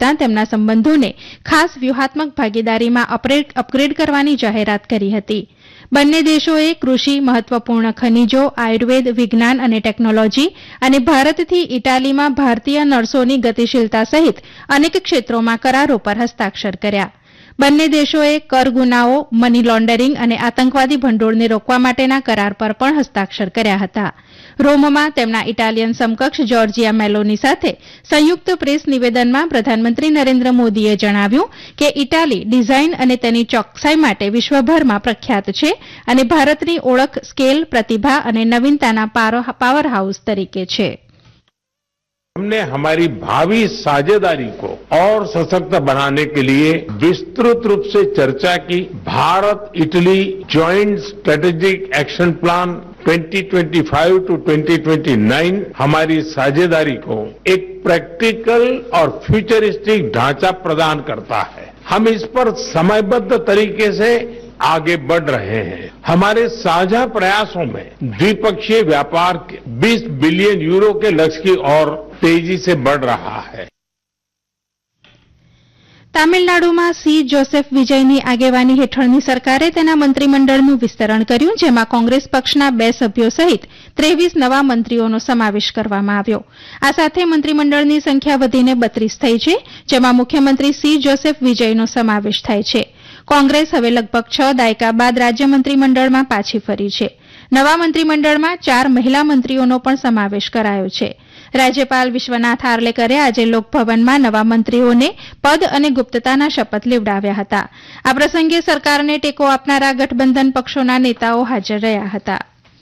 કરતાં તેમના સંબંધોને ખાસ વ્યૂહાત્મક ભાગીદારીમાં અપગ્રેડ કરવાની જાહેરાત કરી હતી. બંને દેશોએ કૃષિ, મહત્વપૂર્ણ ખનીજો, આયુર્વેદ, વિજ્ઞાન અને ટેકનોલોજી અને ભારતથી ઇટાલીમાં ભારતીય નર્સોની ગતિશીલતા સહિત અનેક ક્ષેત્રોમાં કરારો પર હસ્તાક્ષર કર્યા. બંને દેશોએ કર ગુનાઓ, મની લોન્ડરિંગ અને આતંકવાદી ભંડોળને રોકવા માટેના કરાર પર પણ હસ્તાક્ષર કર્યા હતા. રોમમાં તેમના ઇટાલિયન સમકક્ષ જોર્જિયા મેલોની સાથે સંયુક્ત પ્રેસ નિવેદનમાં પ્રધાનમંત્રી નરેન્દ્ર મોદીએ જણાવ્યું કે ઇટાલી ડિઝાઇન અને તેની ચોકસાઈ માટે વિશ્વભરમાં પ્રખ્યાત છે અને ભારતની ઓળખ સ્કેલ, પ્રતિભા અને નવીનતાના પાવર હાઉસ તરીકે છે. हमने हमारी भावी साझेदारी को और सशक्त बनाने के लिए विस्तृत रूप से चर्चा की. Bharat Italy joint strategic action plan 2025 to 2029 हमारी साझेदारी को एक प्रैक्टिकल और फ्यूचरिस्टिक ढांचा प्रदान करता है. हम इस पर समयबद्ध तरीके से आगे बढ़ रहे हैं. हमारे साझा प्रयासों में द्विपक्षीय व्यापार के 20 बिलियन यूरो के लक्ष्य की ओर तेजी से बढ़ रहा है. તામિલનાડુમાં સી જોસેફ વિજયની આગેવાની હેઠળની સરકારે તેના મંત્રીમંડળનું વિસ્તરણ કર્યું, જેમાં કોંગ્રેસ પક્ષના 2 સભ્યો સહિત 23 નવા મંત્રીઓનો સમાવેશ કરવામાં આવ્યો. આ સાથે મંત્રીમંડળની સંખ્યા વધીને 32 થઈ છે, જેમાં મુખ્યમંત્રી સી જોસેફ વિજયનો સમાવેશ થાય છે. કોંગ્રેસ હવે લગભગ 6 દાયકા બાદ રાજ્ય મંત્રીમંડળમાં પાછી ફરી છે. નવા મંત્રીમંડળમાં 4 મહિલા મંત્રીઓનો પણ સમાવેશ કરાયો છે. રાજ્યપાલ વિશ્વનાથ આર્લેકરે આજે લોકભવનમાં નવા મંત્રીઓને પદ અને ગુપ્તતાના શપથ લેવડાવ્યા હતા. આ પ્રસંગે સરકારને ટેકો આપનારા ગઠબંધન પક્ષોના નેતાઓ હાજર રહ્યા હતા.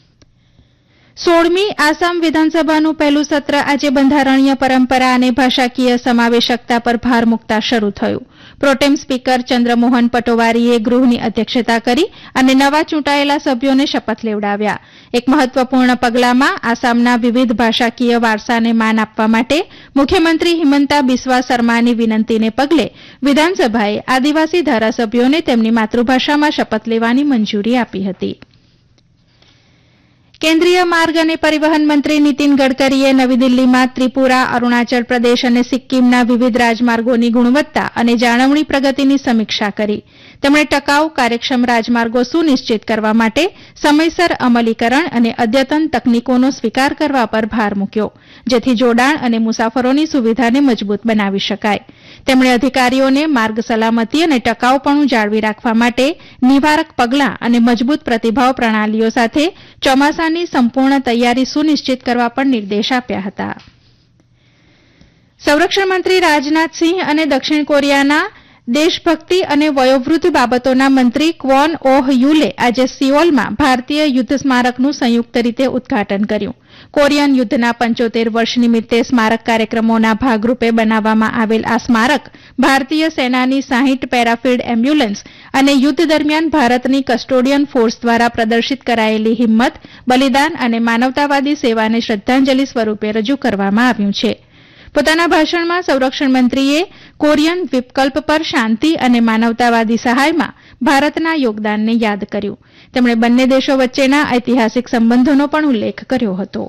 16મી આસામ વિધાનસભાનું પહેલું સત્ર આજે બંધારણીય પરંપરા અને ભાષાકીય સમાવેશકતા પર ભાર મૂકતા શરૂ થયું. પ્રોટેમ સ્પીકર ચંદ્રમોહન પટોવારીએ ગૃહની અધ્યક્ષતા કરી અને નવા ચૂંટાયેલા સભ્યોને શપથ લેવડાવ્યા. એક મહત્વપૂર્ણ પગલામાં આસામના વિવિધ ભાષાકીય વારસાને માન આપવા માટે મુખ્યમંત્રી હિમંતા બિસ્વા શર્માની વિનંતીને પગલે વિધાનસભાએ આદિવાસી ધારાસભ્યોને તેમની માતૃભાષામાં શપથ લેવાની મંજૂરી આપી હતી. કેન્દ્રીય માર્ગ અને પરિવહન મંત્રી નીતિન ગડકરીએ નવી દિલ્હીમાં ત્રિપુરા, અરુણાચલ પ્રદેશ અને સિક્કિમના વિવિધ રાજમાર્ગોની ગુણવત્તા અને જાળવણી પ્રગતિની સમીક્ષા કરી. તેમણે ટકાઉ, કાર્યક્ષમ રાજમાર્ગો સુનિશ્ચિત કરવા માટે સમયસર અમલીકરણ અને અદ્યતન તકનીકોનો સ્વીકાર કરવા પર ભાર મૂક્યો, જેથી જોડાણ અને મુસાફરોની સુવિધાને મજબૂત બનાવી શકાય. તેમણે અધિકારીઓને માર્ગ સલામતી અને ટકાઉપણું જાળવી રાખવા માટે નિવારક પગલાં અને મજબૂત પ્રતિભાવ પ્રણાલીઓ સાથે ચોમાસાની સંપૂર્ણ તૈયારી સુનિશ્ચિત કરવા પણ નિર્દેશ આપ્યા હતા. સંરક્ષણ મંત્રી રાજનાથસિંહ અને દક્ષિણ કોરિયાના દેશભક્તિ અને વયોવૃદ્ધ બાબતોના મંત્રી ક્વોન ઓહ યુલે આજે સિઓલમાં ભારતીય યુદ્ધ સ્મારકનું સંયુક્ત રીતે ઉદઘાટન કર્યું. કોરિયન યુદ્ધના 75 વર્ષ નિમિત્તે સ્મારક કાર્યક્રમોના ભાગરૂપે બનાવવામાં આવેલ આ સ્મારક ભારતીય સેનાની 60 પેરાફિલ્ડ એમ્બ્યુલન્સ અને યુદ્ધ દરમિયાન ભારતની કસ્ટોડિયન ફોર્સ દ્વારા પ્રદર્શિત કરાયેલી હિંમત, બલિદાન અને માનવતાવાદી સેવાને શ્રદ્ધાંજલિ સ્વરૂપે રજૂ કરવામાં આવ્યું છે. પોતાના ભાષણમાં સંરક્ષણ મંત્રીએ કોરિયન દ્વીપકલ્પ પર શાંતિ અને માનવતાવાદી સહાયમાં ભારતના યોગદાનને યાદ કર્યું. તેમણે બંને દેશો વચ્ચેના ઐતિહાસિક સંબંધોનો પણ ઉલ્લેખ કર્યો હતો.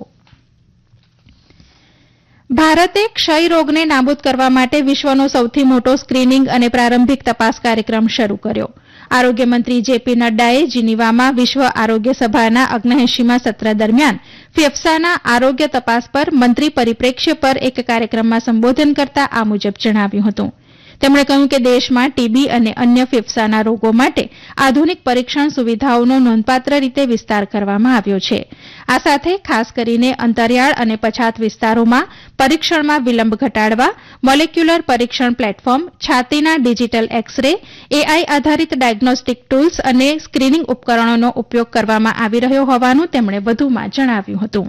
ભારતે ક્ષય રોગને નાબૂદ કરવા માટે વિશ્વનો સૌથી મોટો સ્ક્રીનિંગ અને પ્રારંભિક તપાસ કાર્યક્રમ શરૂ કર્યો. આરોગ્ય મંત્રી જેપી નડ્ડાએ જીનીવામાં વિશ્વ આરોગ્ય સભાના 79મા સત્ર દરમિયાન ફેફસાના આરોગ્ય તપાસ પર મંત્રી પરિપ્રેક્ષ્ય પર એક કાર્યક્રમમાં સંબોધન કરતા આ મુજબ જણાવ્યું હતું. તેમણે કહ્યું કે દેશમાં ટીબી અને અન્ય ફેફસાના રોગો માટે આધુનિક પરીક્ષણ સુવિધાઓનો નોંધપાત્ર રીતે વિસ્તાર કરવામાં આવ્યો છે. આ સાથે ખાસ કરીને અંતરિયાળ અને પછાત વિસ્તારોમાં પરીક્ષણમાં વિલંબ ઘટાડવા, મોલેક્યુલર પરીક્ષણ પ્લેટફોર્મ, છાતીના ડિજિટલ એક્સ-રે, એઆઈ આધારિત ડાયગ્નોસ્ટિક ટૂલ્સ અને સ્ક્રીનિંગ ઉપકરણોનો ઉપયોગ કરવામાં આવી રહ્યો હોવાનું તેમણે વધુમાં જણાવ્યું હતું.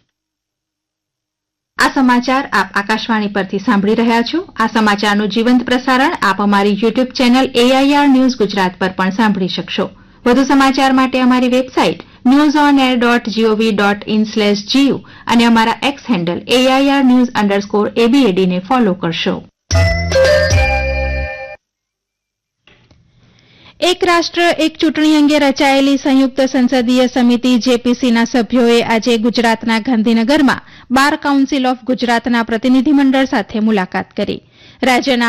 આ સમાચાર આપ આકાશવાણી પરથી સાંભળી રહ્યા છો. આ સમાચારનું જીવંત પ્રસારણ આપ અમારી YouTube channel AIR news Gujarat પર પણ સાંભળી શકશો. વધુ સમાચાર માટે અમારી વેબસાઇટ newsonair.gov.in/gu અને અમારા એક્સ હેન્ડલ AIR_news_ABAD ને ફોલો કરશો. એક રાષ્ટ્ર એક ચૂંટણી અંગે રચાયેલી સંયુક્ત સંસદીય સમિતિ JPCના સભ્યોએ આજે ગુજરાતના ગાંધીનગરમાં બાર કાઉન્સિલ ઓફ ગુજરાતના પ્રતિનિધિમંડળ સાથે મુલાકાત કરી. રાજ્યના